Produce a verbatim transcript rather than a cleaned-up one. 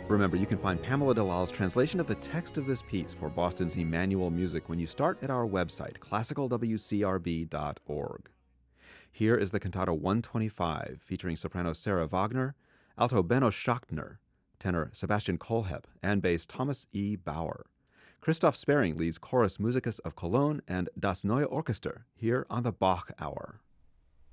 Remember, you can find Pamela Delal's translation of the text of this piece for Boston's Emmanuel Music when you start at our website, classical w c r b dot org. Here is the Cantata one twenty-five, featuring soprano Sarah Wagner, alto Benno Schachtner, tenor Sebastian Kohlhepp, and bass Thomas E. Bauer. Christoph Sparing leads Chorus Musicus of Cologne and Das Neue Orchester here on the Bach Hour.